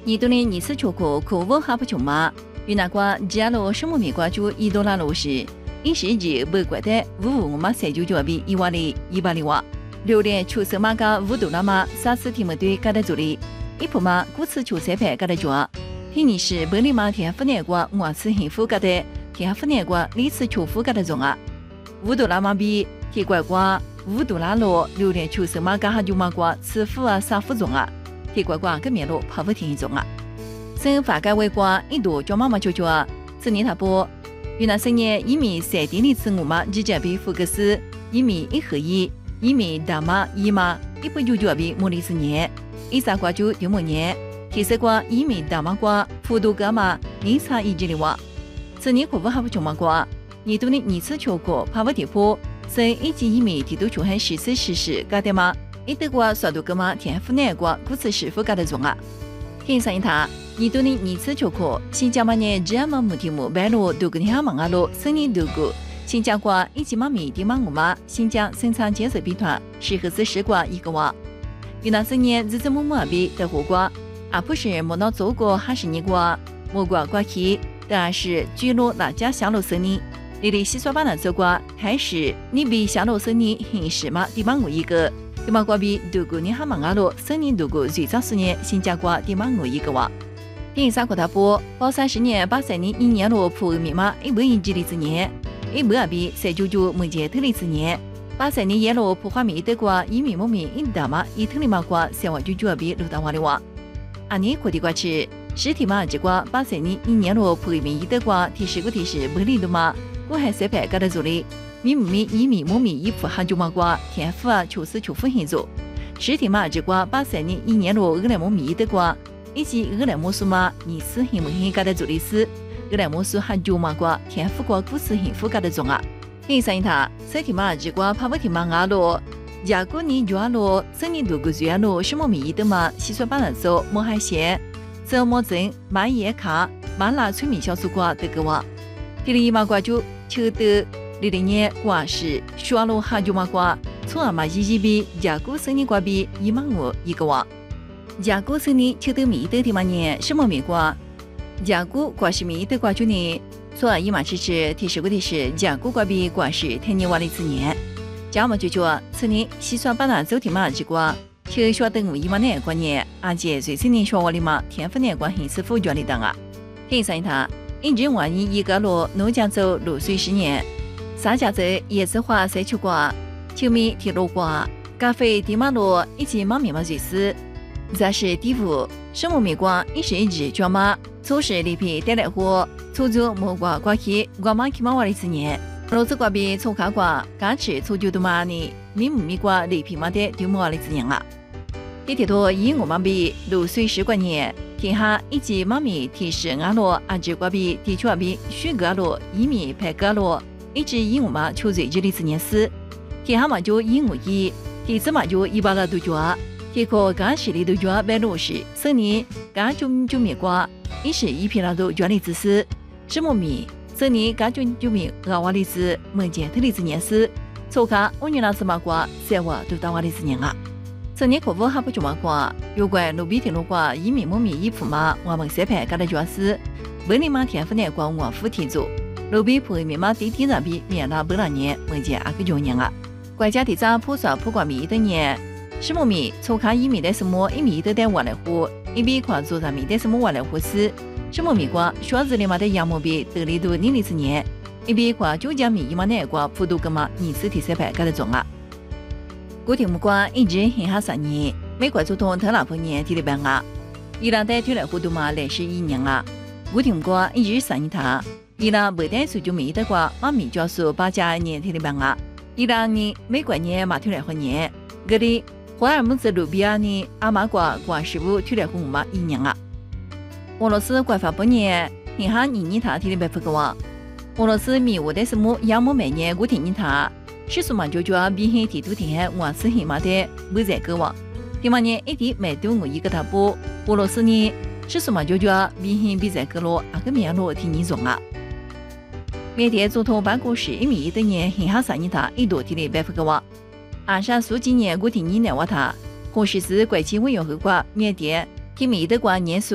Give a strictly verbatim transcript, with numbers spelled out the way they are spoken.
年度的二次球课课务还不穷吗？与那个加入什么美国就伊多拉罗时，一时期不怪的五五我们三九九比一万里一百里瓦，六年出生嘛个五度拉嘛三次天门队干的助理，一铺嘛古次球赛牌干的做，今年是本里嘛天府年过我次幸福干的，天府年过历次球夫干的种啊，五度拉嘛比天怪怪五度拉罗六年出生嘛个哈就嘛过次夫啊三副种啊。铁瓜瓜跟面路跑不停一种啊，生发改为瓜印度叫妈妈舅舅啊，此年他不，与那生年一米三点零次五嘛，直接比福克斯一米一合一，一米大马一嘛，一百九九比莫里斯年，一三瓜就丢莫年，铁色瓜一米大马瓜，幅度格嘛，年差一级里哇，此年可不还不穷嘛瓜，年度的二次球过跑不跌破，生一级一米铁度球还十次实施干的吗？一德国速度格嘛，天赋难过，故此是否干得中啊？听上一堂，年度的二次球课，新疆嘛呢，只要嘛目的目白路都跟你哈忙啊路，生年度过，新疆瓜以及嘛米的嘛我嘛，新疆生产建设兵团是合适时瓜一个哇。与那生年日子木木比的火瓜，而不是莫到祖国还是你瓜，莫瓜瓜起，当然是居落大家下路生年。你的西刷巴那走瓜，还是你比下路生年hình是嘛地方我一个。地马瓜比度过年哈忙阿罗，生年度过最早十年，新加坡地马我一个哇。第三个大波，包三十年八三年一年罗普密码一百一几里之年，一百二比三九九目前头里之年，八三年一罗普花米德国一米木米一大嘛一头里马瓜三万九九二比六大瓦里哇。阿年国地瓜吃，实体嘛这瓜八三年一年罗普米一德国提示个提示不里的嘛，我还三百个的助理。米木米一米木米一副哈就嘛瓜天赋啊，求是求富很做。实体嘛这瓜八三年一年罗俄来木米的瓜，以及俄来木苏嘛你是很不很干的做的事，俄来木苏哈就嘛瓜天赋瓜故事很复杂的种啊。第三一塔，实体嘛这瓜怕不提嘛阿罗，假如你就阿罗，生年度过最阿罗什么米的嘛，细说把那走莫海鲜，这莫真买野卡，买拉村民小苏瓜的个哇。第二嘛瓜就求得。零零年瓜是刷罗哈就嘛瓜，从阿嘛一一比加古生年瓜比一万五一个哇。加古生年求得米的的嘛年什么米瓜？加古瓜是米的瓜就呢，从阿一嘛吃吃提示个提示加古瓜比瓜是天年瓦里之年。加嘛就说此年西刷巴那走的嘛之瓜，求刷等五一嘛年瓜年，阿姐最新年刷瓦里嘛天赋年瓜很是富脚里当啊。听上一堂，一直万一一个罗农家走六岁十年。三家子椰子花三球瓜，球米铁路瓜，咖啡地马路以及马面嘛瑞士，这是第五。什么米瓜一时一直叫嘛，初时里皮带来货，初中木瓜瓜起，瓜嘛起嘛瓦里之年，罗子瓜比初卡瓜，刚吃初九的嘛呢，米木米瓜里皮嘛的丢木瓦里之年啊。地铁多以我嘛比六岁十瓜年，天下以及马米提示阿罗阿只瓜比地球比许个罗一米拍个罗。一直以我嘛求最这里之年事，天下嘛就以我一，天子嘛就一百个都抓，天可刚实力都抓百六十，生年刚就就灭瓜，一时一批那都抓里之事，什么米，生年刚就就灭阿瓦里子，目前头里之年事，错卡我年那子嘛瓜，三瓦都当瓦里之年啊，生年可不还不就嘛瓜，有关路边铁路瓜一米木米一铺嘛，我们三排干的抓事，本里嘛天赋年瓜我付天做。路边铺面嘛地地上比面那本来年目前阿个九年啊，国家地长普刷普瓜米的年，什么米抽卡一米的什么一米的带瓦来户，一米块做上米的什么瓦来户是，什么米瓜刷子里嘛的羊毛比得里度年里之年，一米块九加米一嘛那瓜幅度个嘛二次第三排干的种啊。古天木瓜一直很下三年，美国总统特朗普年第六班啊，伊朗带退来活动嘛来是一年啊，古天木瓜一直三年他。伊朗不但数据没得瓜，马米教授八家年天的班啊。伊朗呢，美国年马推来和年，这里霍尔木兹卢比亚呢，阿马瓜瓜师傅推来和我们一年啊。俄罗斯官方半年，你看你你他天的白不个哇？俄罗斯米我的什么亚木每年古天你他，是什么就叫比黑地图天我是黑马的不在个哇？第八年一点每度我一个大波，俄罗斯呢是什么就叫比黑比在个罗阿个面罗天你种啊？缅甸总统办公室一米一的年，很下三年他一多天的百分个哇。鞍山数几年古天你来哇他，红十字国际委员会挂缅甸天米的挂年数。